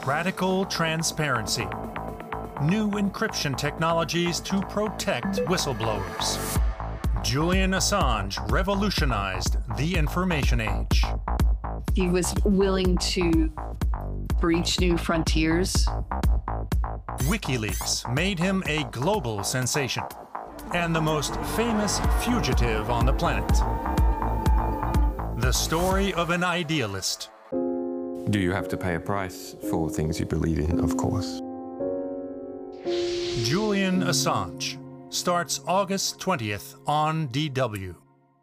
Radical transparency. New encryption technologies to protect whistleblowers. Julian Assange revolutionized the information age. He was willing to breach new frontiers. WikiLeaks made him a global sensation and the most famous fugitive on the planet. The story of an idealist. Do you have to pay a price for things you believe in? Of course. Julian Assange starts August 20th on DW.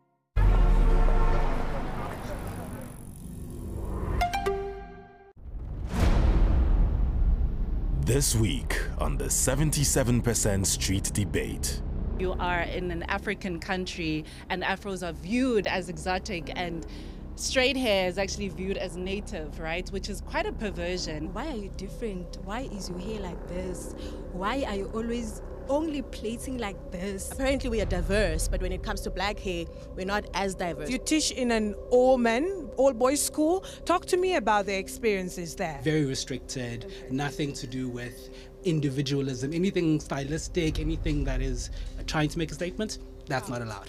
This week on the 77% Street Debate. You are in an African country and Afros are viewed as exotic and straight hair is actually viewed as native, right? Which is quite a perversion. Why are you different? Why is your hair like this? Why are you always only plating like this? Apparently we are diverse, but when it comes to black hair, we're not as diverse. You teach in an all-men, all-boys school. Talk to me about the experiences there. Very restricted, nothing to do with individualism, anything stylistic, anything that is trying to make a statement, that's not allowed.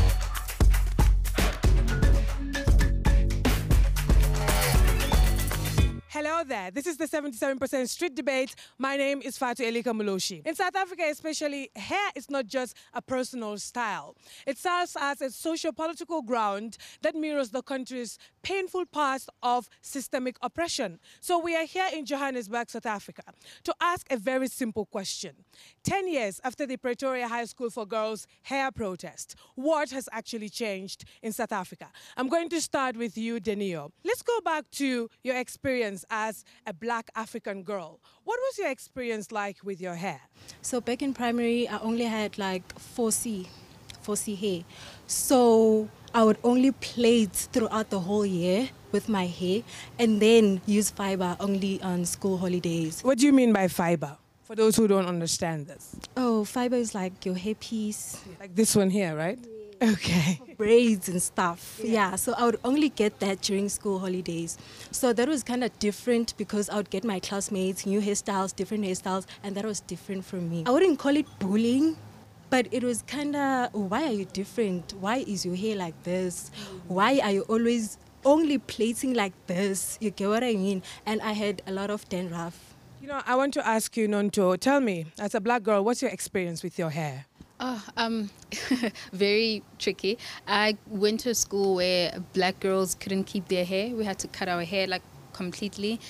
Hello there, this is the 77% Street Debate. My name is Fatu Elika Muloshi. In South Africa especially, hair is not just a personal style. It serves as a socio-political ground that mirrors the country's painful past of systemic oppression. So we are here in Johannesburg, South Africa, to ask a very simple question. 10 years after the Pretoria High School for Girls hair protest, what has actually changed in South Africa? I'm going to start with you, Denio. Let's go back to your experience as a black African girl. What was your experience like with your hair? So back in primary, I only had like 4C hair. So I would only plait throughout the whole year with my hair and then use fiber only on school holidays. What do you mean by fiber? For those who don't understand this. Oh, fiber is like your hair piece. Like this one here, right? Okay. Braids and stuff. Yeah, so I would only get that during school holidays. So that was kind of different because I would get my classmates new hairstyles, different hairstyles, and that was different from me. I wouldn't call it bullying, but it was kind of, why are you different? Why is your hair like this? Why are you always only plating like this? You get what I mean? And I had a lot of dandruff. You know, I want to ask you, Nonto, tell me, as a black girl, what's your experience with your hair? Very tricky. I went to a school where black girls couldn't keep their hair. We had to cut our hair like completely.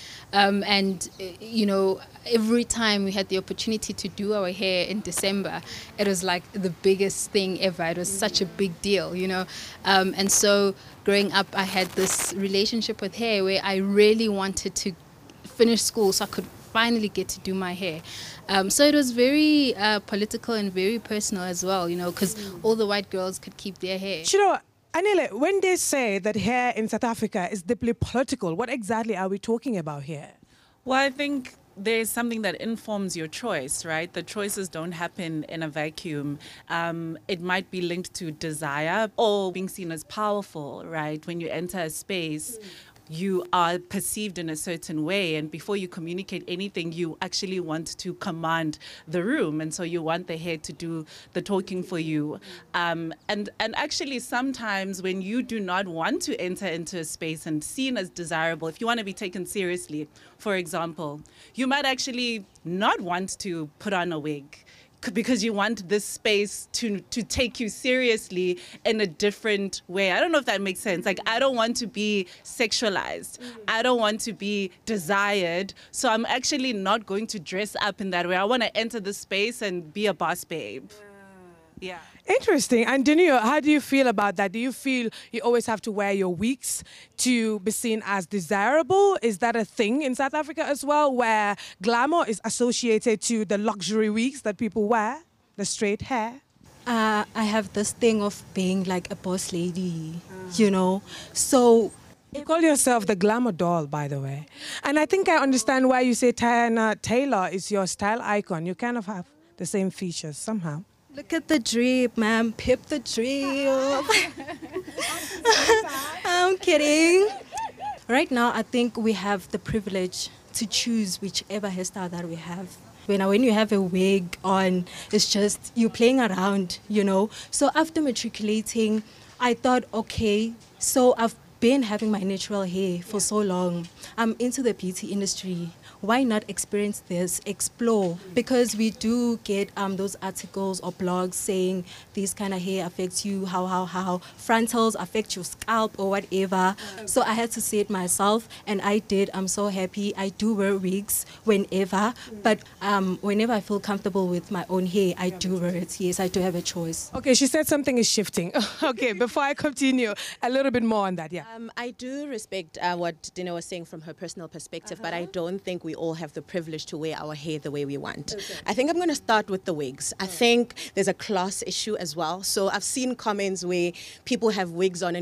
You know, every time we had the opportunity to do our hair in December, it was like the biggest thing ever. It was such a big deal, you know. And so growing up, I had this relationship with hair where I really wanted to finish school so I could finally get to do my hair. So it was very political and very personal as well, you know, because all the white girls could keep their hair. You know, Anile, when they say that hair in South Africa is deeply political, what exactly are we talking about here? Well, I think there's something that informs your choice, right? The choices don't happen in a vacuum. It might be linked to desire or being seen as powerful, right? When you enter a space, you are perceived in a certain way, and before you communicate anything, you actually want to command the room, and so you want the hair to do the talking for you. And actually, sometimes when you do not want to enter into a space and seen as desirable, if you want to be taken seriously, for example, you might actually not want to put on a wig, because you want this space to take you seriously in a different way. I don't know if that makes sense. Like, I don't want to be sexualized. I don't want to be desired. So I'm actually not going to dress up in that way. I want to enter the space and be a boss babe. Yeah. Interesting. And Denio, how do you feel about that? Do you feel you always have to wear your wigs to be seen as desirable? Is that a thing in South Africa as well, where glamour is associated to the luxury wigs that people wear, the straight hair? I have this thing of being like a boss lady, you know, so... You call yourself the glamour doll, by the way. And I think I understand why you say Tiana Taylor is your style icon. You kind of have the same features somehow. Look at the drip, ma'am. Pip the drip. I'm kidding. Right now, I think we have the privilege to choose whichever hairstyle that we have. When you have a wig on, it's just you playing around, you know. So after matriculating, I thought, okay, so I've been having my natural hair for so long. I'm into the beauty industry. Why not experience this, explore? Because we do get those articles or blogs saying this kind of hair affects you, how frontals affect your scalp or whatever. So I had to say it myself, and I did. I'm so happy. I do wear wigs whenever, but whenever I feel comfortable with my own hair, I do wear it. Yes, I do have a choice. Okay, she said something is shifting. Okay, before I continue, a little bit more on that, yeah. I do respect what Dina was saying from her personal perspective, but I don't think we all have the privilege to wear our hair the way we want. Okay. I think I'm going to start with the wigs. I think there's a class issue as well. So I've seen comments where people have wigs on and